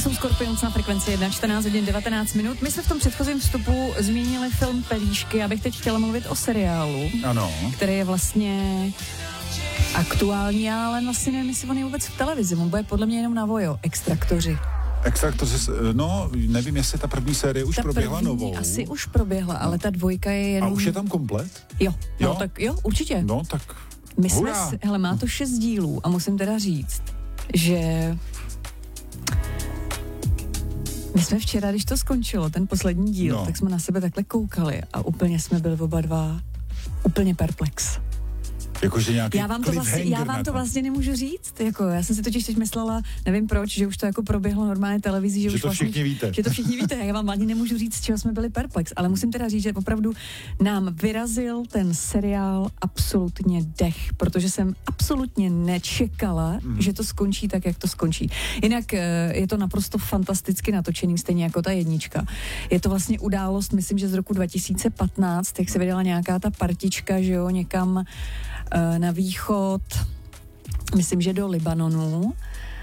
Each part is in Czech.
jsou Scorpions na frekvenci 1, 14 hodin 19 minut. My jsme v tom předchozím vstupu zmínili film Pelíšky. Já bych teď chtěla mluvit o seriálu, ano, který je vlastně aktuální, ale vlastně nevím, jestli on je vůbec v televizi. On bude podle mě jenom na Vojo. Extraktoři. No, nevím, jestli ta první série už proběhla novou. Asi už proběhla, ale ta dvojka je jenom... A už je tam komplet? Jo, no tak jo, určitě. No, tak hele, má to 6 dílů a musím teda říct, že my jsme včera, když to skončilo, ten poslední díl, tak jsme na sebe takhle koukali a úplně jsme byli oba dva úplně perplex. Jakože nějaký já vám to vlastně nemůžu říct, jako já jsem si totiž teď myslela, nevím proč, že už to jako proběhlo normálně televizí, že už to vlastně, všichni víte. Že to všichni víte, já vám ani nemůžu říct, z čeho jsme byli perplex, ale musím teda říct, že opravdu nám vyrazil ten seriál absolutně dech, protože jsem absolutně nečekala, že to skončí tak, jak to skončí. Jinak je to naprosto fantasticky natočený, stejně jako ta jednička. Je to vlastně událost, myslím, že z roku 2015, jak se vydala nějaká ta partička, že jo, někam na východ, myslím, že do Libanonu.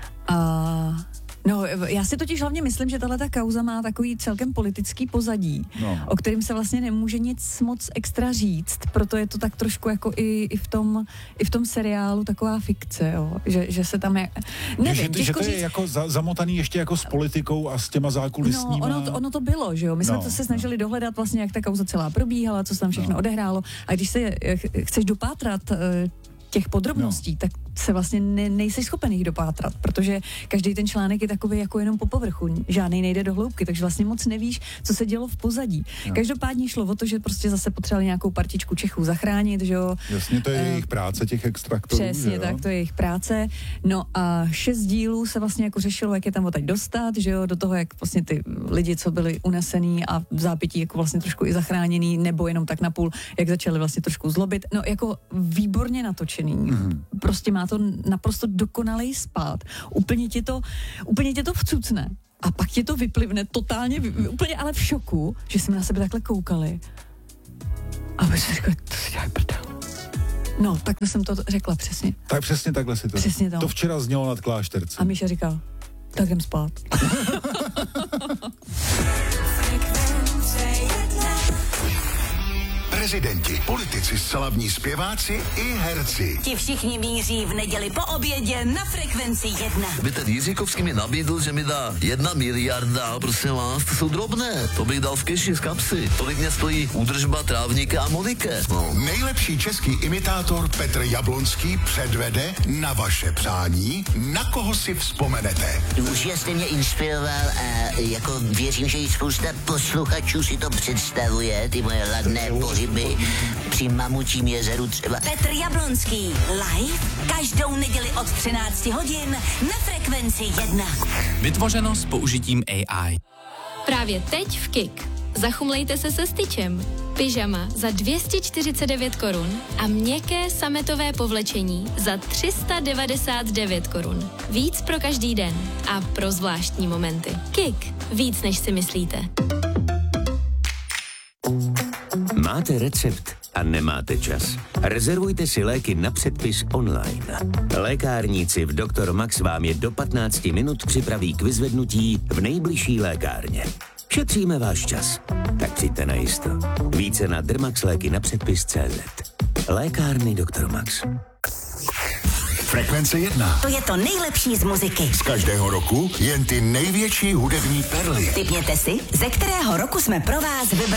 No, já si totiž hlavně myslím, že tahleta kauza má takový celkem politický pozadí, o kterým se vlastně nemůže nic moc extra říct, proto je to tak trošku jako i v tom seriálu taková fikce, jo, že se tam nevím, že to je jako zamotaný ještě jako s politikou a s těma zákulisníma. No, ono to bylo, že jo, my jsme to se snažili dohledat vlastně, jak ta kauza celá probíhala, co se tam všechno odehrálo, a když se chceš dopátrat těch podrobností, tak se vlastně nejseš schopen jich dopátrat, protože každý ten článek je takový jako jenom po povrchu, žádnej nejde do hloubky, takže vlastně moc nevíš, co se dělo v pozadí. Každopádně šlo o to, že prostě zase potřebovali nějakou partičku Čechů zachránit, že jo. Jasně, to je jejich práce, těch extraktorů. Přesně tak, to je jejich práce. No a 6 dílů se vlastně jako řešilo, jak je tam odtaď dostat, že jo, do toho, jak vlastně ty lidi, co byli unesený a v zápětí jako vlastně trošku i zachráněný, nebo jenom tak napůl, jak začali vlastně trošku zlobit. No jako výborně natočený. Prostě má to naprosto dokonalý spát. Úplně tě to vcucne. A pak tě to vyplivne totálně, úplně ale v šoku, že jsme na sebe takhle koukali. A my jsme říkali, to si dělají prdel. No, tak jsem to řekla přesně. Tak přesně takhle si to. Přesně to. To včera znělo nad kláštercem. A Míša říkal, tak jdem spát. Prezidenti, politici, slavní zpěváci i herci. Ti všichni míří v neděli po obědě na frekvenci 1. By ten Jiříkovský mi nabídl, že mi dá 1 miliarda, prosím vás, to jsou drobné, to bych dal v keši z kapsy, tolik mě stojí údržba trávníka a Monike. No. Nejlepší český imitátor Petr Jablonský předvede na vaše přání, na koho si vzpomenete. Už jste mě inspiroval a jako věřím, že i spousta posluchačů si to představuje, ty moje ladné pohyby při Mamučím jezeru třeba. Petr Jablonský live každou neděli od 13 hodin na frekvenci 1. Vytvořeno s použitím AI. Právě teď v KIK. Zachumlejte se se styčem. Pyžama za 249 korun a měkké sametové povlečení za 399 korun. Víc pro každý den a pro zvláštní momenty. KIK. Víc, než si myslíte. Máte recept a nemáte čas. Rezervujte si léky na předpis online. Lékárníci v Dr. Max vám je do 15 minut připraví k vyzvednutí v nejbližší lékárně. Šetříme váš čas. Tak přijďte na jisto. Více na Dermaxléky na předpis.cz. Lékárny Dr. Max. Frekvence 1. To je to nejlepší z muziky. Z každého roku jen ty největší hudební perly. Tipněte si, ze kterého roku jsme pro vás vybrali